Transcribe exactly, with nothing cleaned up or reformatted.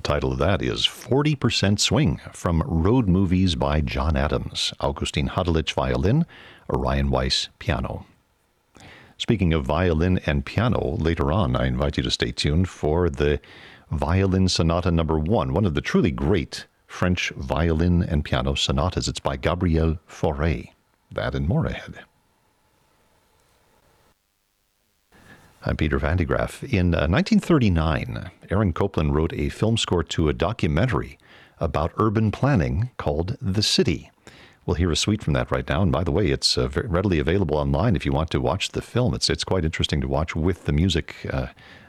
title of that is forty percent Swing from Road Movies by John Adams. Augustin Hadelich, violin, Orion Weiss, piano. Speaking of violin and piano, later on I invite you to stay tuned for the Violin Sonata Number One, one of the truly great French violin and piano sonatas. It's by Gabriel Fauré. That and more ahead. I'm Peter Van de Graaff. In uh, nineteen thirty-nine, Aaron Copland wrote a film score to a documentary about urban planning called The City. We'll hear a suite from that right now. And by the way, it's uh, very readily available online if you want to watch the film. It's it's quite interesting to watch with the music uh,